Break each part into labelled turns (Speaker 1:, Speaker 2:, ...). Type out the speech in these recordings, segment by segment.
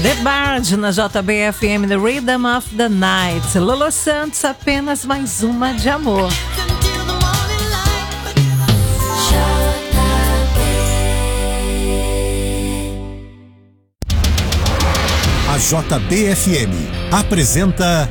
Speaker 1: The Barge na JBFM, The Rhythm of the Night. Lolo Santos, apenas mais uma de amor.
Speaker 2: A JBFM apresenta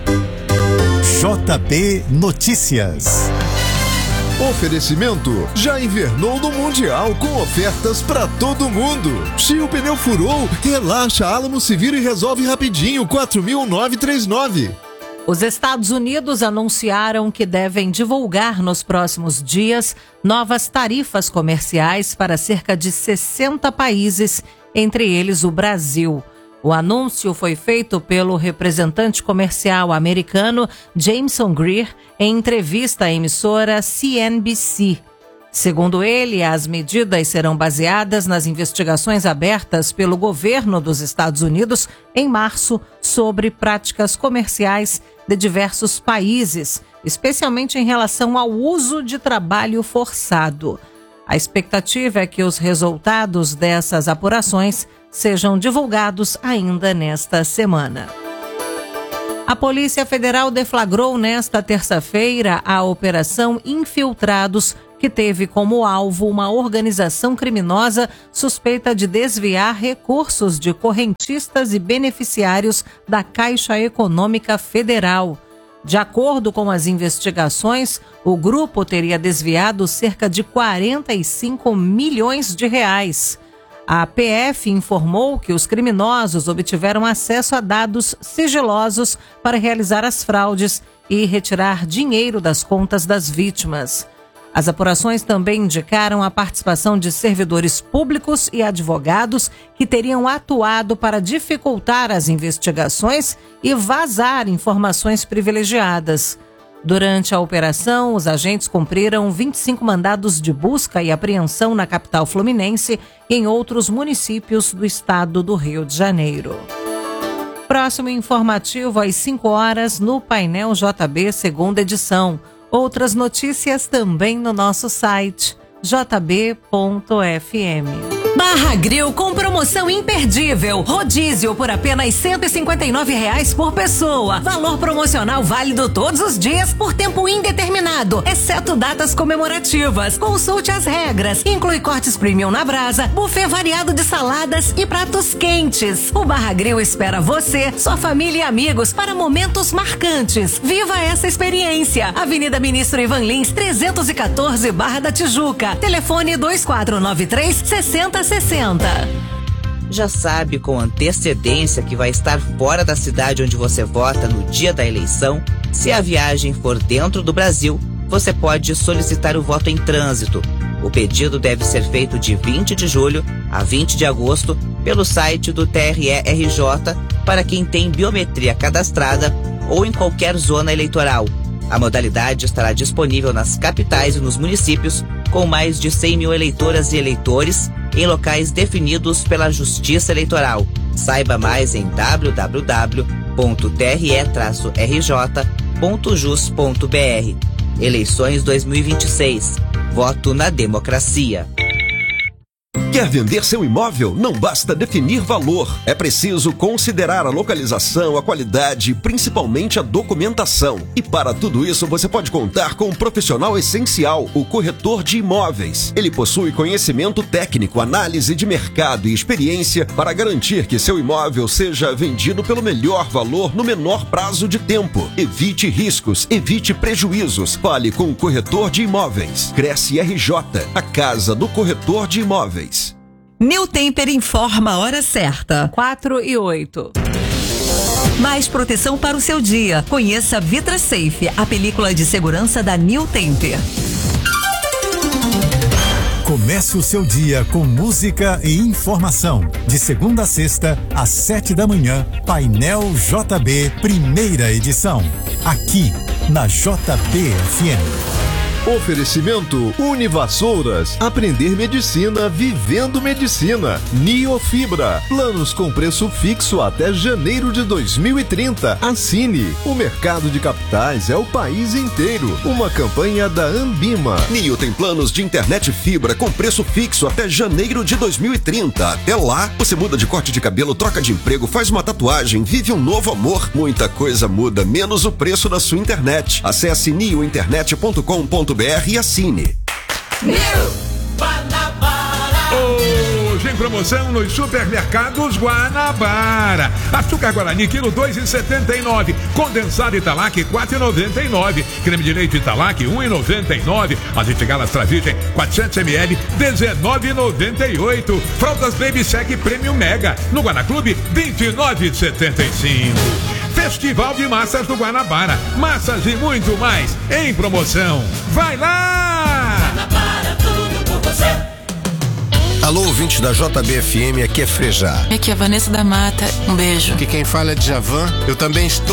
Speaker 2: JB Notícias.
Speaker 3: Oferecimento: já invernou no Mundial com ofertas pra todo mundo. Se o pneu furou, relaxa, Alamo se vira e resolve rapidinho. 4.939.
Speaker 1: Os Estados Unidos anunciaram que devem divulgar nos próximos dias novas tarifas comerciais para cerca de 60 países, entre eles o Brasil. O anúncio foi feito pelo representante comercial americano Jameson Greer em entrevista à emissora CNBC. Segundo ele, as medidas serão baseadas nas investigações abertas pelo governo dos Estados Unidos em março sobre práticas comerciais de diversos países, especialmente em relação ao uso de trabalho forçado. A expectativa é que os resultados dessas apurações sejam divulgados ainda nesta semana. A Polícia Federal deflagrou nesta terça-feira a Operação Infiltrados, que teve como alvo uma organização criminosa suspeita de desviar recursos de correntistas e beneficiários da Caixa Econômica Federal. De acordo com as investigações, o grupo teria desviado cerca de 45 milhões de reais. A PF informou que os criminosos obtiveram acesso a dados sigilosos para realizar as fraudes e retirar dinheiro das contas das vítimas. As apurações também indicaram a participação de servidores públicos e advogados que teriam atuado para dificultar as investigações e vazar informações privilegiadas. Durante a operação, os agentes cumpriram 25 mandados de busca e apreensão na capital fluminense e em outros municípios do estado do Rio de Janeiro. Próximo informativo às 5 horas no Painel JB, segunda edição. Outras notícias também no nosso site jb.fm.
Speaker 4: Barra Grill com promoção imperdível. Rodízio por apenas R$ 159,00 por pessoa. Valor promocional válido todos os dias por tempo indeterminado, exceto datas comemorativas. Consulte as regras. Inclui cortes premium na brasa, buffet variado de saladas e pratos quentes. O Barra Grill espera você, sua família e amigos para momentos marcantes. Viva essa experiência. Avenida Ministro Ivan Lins, 314, Barra da Tijuca. Telefone 2493-6060.
Speaker 5: Já sabe com antecedência que vai estar fora da cidade onde você vota no dia da eleição? Se a viagem for dentro do Brasil, você pode solicitar o voto em trânsito. O pedido deve ser feito de 20 de julho a 20 de agosto pelo site do TRE-RJ para quem tem biometria cadastrada ou em qualquer zona eleitoral. A modalidade estará disponível nas capitais e nos municípios com mais de 100 mil eleitoras e eleitores em locais definidos pela Justiça Eleitoral. Saiba mais em www.tre-rj.jus.br. Eleições 2026. Voto na democracia.
Speaker 6: Quer vender seu imóvel? Não basta definir valor. É preciso considerar a localização, a qualidade e principalmente a documentação. E para tudo isso você pode contar com um profissional essencial, o corretor de imóveis. Ele possui conhecimento técnico, análise de mercado e experiência para garantir que seu imóvel seja vendido pelo melhor valor no menor prazo de tempo. Evite riscos, evite prejuízos. Fale com o corretor de imóveis. Cresce RJ, a casa do corretor de imóveis.
Speaker 4: New Temper informa a hora certa.
Speaker 1: 4:08.
Speaker 4: Mais proteção para o seu dia. Conheça a Vitra Safe, a película de segurança da New Temper.
Speaker 2: Comece o seu dia com música e informação. De segunda a sexta, às 7 da manhã, Painel JB, primeira edição. Aqui, na JBFM.
Speaker 3: Oferecimento Univassouras. Aprender medicina vivendo medicina. Niofibra. Planos com preço fixo até janeiro de 2030. Assine. O mercado de capitais é o país inteiro. Uma campanha da Ambima.
Speaker 6: Nio tem planos de internet fibra com preço fixo até janeiro de 2030. Até lá, você muda de corte de cabelo, troca de emprego, faz uma tatuagem, vive um novo amor. Muita coisa muda, menos o preço da sua internet. Acesse niointernet.com.br e assine.
Speaker 7: Hoje em promoção nos supermercados Guanabara. Açúcar Guarani, quilo 2,79. Condensado Italac, 4,99. Creme de leite Italac, 1,99. Azeite Galas Travigem, 400 ml, 19,98. Fraldas Baby Sec Premium Mega. No Guanaclube, 29,75. Festival de Massas do Guanabara. Massas e muito mais em promoção. Vai lá!
Speaker 8: Guanabara, tudo por você.
Speaker 9: Alô, ouvinte da JBFM, aqui é Frejá.
Speaker 10: Aqui é a Vanessa da Mata, um beijo.
Speaker 9: Aqui quem fala é Djavan, eu também estou